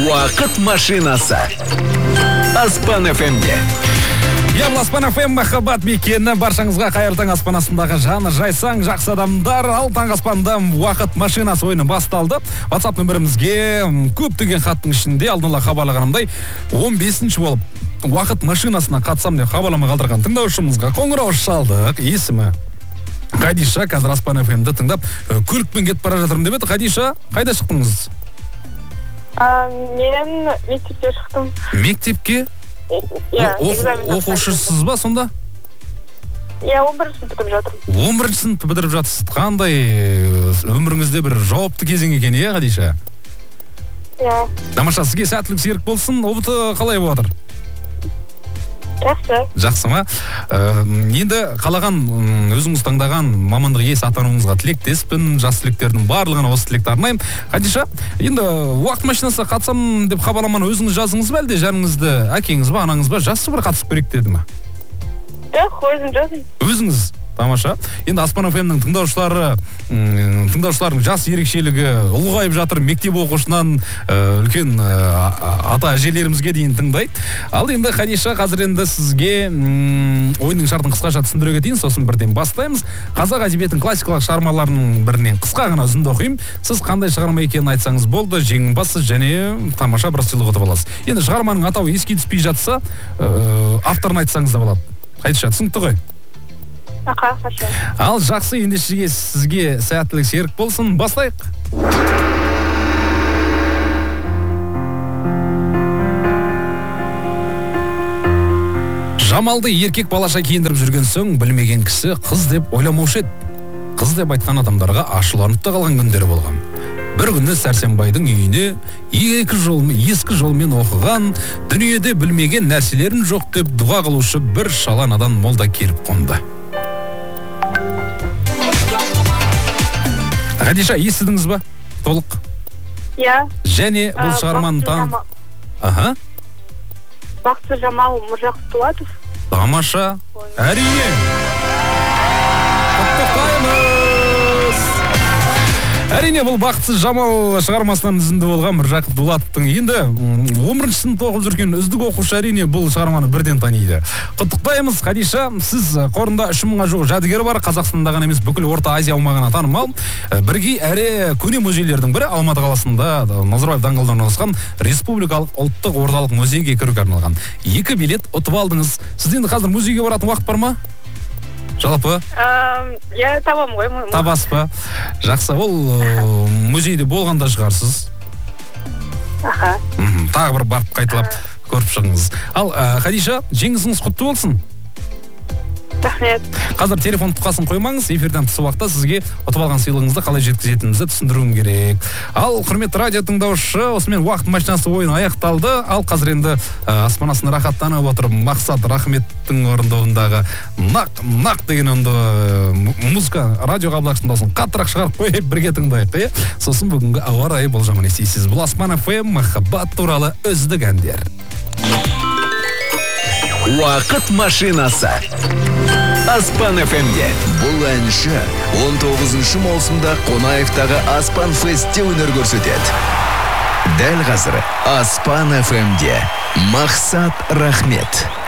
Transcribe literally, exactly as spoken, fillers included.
Уақыт машинасы. Аспан эф эмде. Я бұл Аспан эф эм махаббат мекені. Баршаңызға қайырлы таң. Аспан астындағы жаны жайсаң жақсы адамдар. Ал таң аспанда уақыт машинасы ойыны басталды. WhatsApp нөмірімізге көптеген хаттың ішінде алдын ала хабарлағанымдай он бесінші болып уақыт машинасына қатысам деп хабарлама қалдырған тыңдаушымызға қоңырау шалдық. Есімі Қадиша, қазір Аспан эф эмді тыңдап көлікпен кетіп бара жатырмын деп еді. Қадиша, қайда шықтыңыз? Мен мектепке шықтым. Мектепке? Оқушысыз ба сонда? Иә, он бірінші сынып бітіріп жатырмын. он бірінші сынып бітіріп жатырсыз. Қандай өміріңізде бір жауапты кезең екен, иә, Қадиша? Иә. Тамаша, сізге сәттілік серік болсын. Ұбт қалай болып жатыр? Жақсы. Жақсы ма? Енді қалаған өзіңіз таңдаған мамандық иесі атануыңызға тілектеспін. Жас түлектердің барлығына осы тілекті арнаймын. Қадиша, енді уақыт машинасына қатысам деп хабарламаны өзіңіз жаздыңыз ба әлде жарыңызды, әкеңіз ба, анаңыз ба, жасы бір қатысып көрейік деді ме? Жоқ, өзім жаздым. Өзіңіз? Тамаша. Енді Аспан эф эмнің тыңдаушылары, тыңдаушылардың жас ерекшелігі ұлғайып жатыр. Мектеп оқушынан үлкен ата әжелерімізге дейін тыңдайды. Ал енді Қадиша, қазір енді сізге ойынның шартын қысқаша түсіндіре кетейін, сосын бірден бастаймыз. Қазақ әдебиетінің классикалық шығармаларының бірінен қысқа ғана үзінді оқимын. Сіз қандай шығарма екенін айтсаңыз болды, жеңімпазсыз және тамаша бір сыйлық ұтып аласыз. Енді шығарманың атауы еске түспей жатса, авторын айтсаңыз да болады. Қадиша, түсінікті ғой? Ақа, қаша. Ал жақсы, ендеше сізге сәттілік серік болсын. Бастайық. Жамалды еркек балаша киіндіріп жүрген соң білмеген кісі қыз деп ойламаушы еді. Қыз деп айтқан адамдарға ашуланып та қалған күндері болған. Бір күні Сәрсенбайдың үйіне екі жол, ескі жолмен оқыған, дүниеде білмеген нәрселерін жоқ деп дұға қылушы бір шаланадан молда келіп қонды. Қадиша, естідіңіз ба? Толық? Иә. Және бұл шығарманы таң... Аха. Бақытты Жамал Мұржақсытұлатов. Тамаша. Әрине. Құттықтаймыз. Әрине, бұл Бақытсыз Жамал шығармасынан үзінді болған Мұржақып Дулатовтың. Енді он бірінші сынып оқып жүрген үздік оқушы әрине бұл шығарманы бірден таниды. Құттықтаймыз, Қадиша. Сіз қорында үш мыңға жоқ жәдігер бар. Қазақстанда ғана емес, бүкіл Орта Азия аумағына танымал. Бірге әрі көне музейлердің бірі Алматы қаласында Назарбаев даңғылында орналасқан Республикалық ұлттық орталық музейге кіруге арналған. Екі билет ұтып алдыңыз. Сіз енді қазір музейге баратын уақыт бар ма? Жалпы? Я табам ғой. Табас па? Жақсы, ол музейде болғанда шығарсыз. Аха. Тағы бір барып қайталап көріп шығыңыз. Ал Қадиша, жеңісіңіз құтты болсын. Рахмет. Қазір телефон тұтқасын қоймаңыз. Эфирден тыс уақытта сізге ұтып алған сыйлығыңызды қалай жеткізетініңізді түсіндіруім керек. Ал құрметті радио тыңдаушы, осымен уақыт машинасы ойыны аяқталды. Ал қазір енді аспан астында рахаттанып отырып Мақсат Рахметтің орындауындағы нақ нақ деген онда музыка радио қабылдағышын дауысын қаттырақ шығарып қойып бірге тыңдайық, е? Сосын бүгінгі ауа райы болжамын естисіз. Бұл Аспан эф эм махаббат туралы үздік әндер. Уақыт машинасы. Аспан эф эмде. Бұл әнші он тоғызыншы маусымда Қонаевтағы Аспан фестте өнер көрсетеді. Дәл қазір Аспан эф эмде Мақсат Рахмет.